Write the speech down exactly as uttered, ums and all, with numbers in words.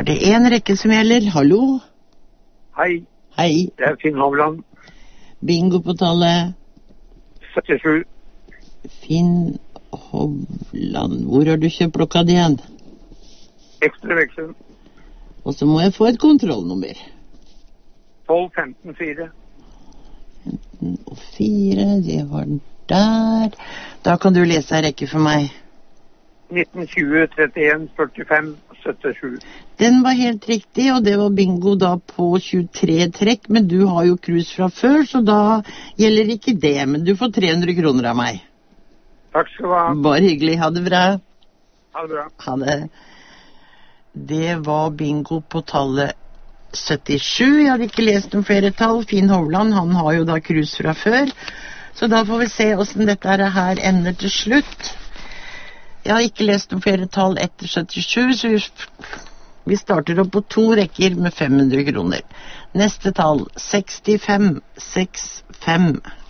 er det en rekke som gjelder. Hallo? Hei, Hei. det er Finn Hovland. Bingo på tallet. syttisju. Finn Hovland. Hvor har du kjøpt blokka di igjen? Ekstra veksel. Og så må jeg få et kontrollnummer. tolv femten fire. femten og fire, det var den der. Da kan du lese en rekke for meg. nitten tjue trettien førtifem syttisju. Den var helt riktig, og det var bingo da på tjuetre trekk, men du har jo krus fra før, så da gjelder ikke det, men du får tre hundre kroner av meg. Takk skal du ha. Bare hyggelig, ha det bra. Ha det bra. Ha det. Det var bingo på tallet syttisju. Jeg hadde ikke lest noen flere tall. Finn Hovland, han har jo da krus fra før, så da får vi se hvordan dette her ender til slutt. Jeg har ikke lest noen flere tall etter syttisju, så vi, vi starter opp på to rekker med fem hundre kroner. Neste tall, sekstifem, sekstifem.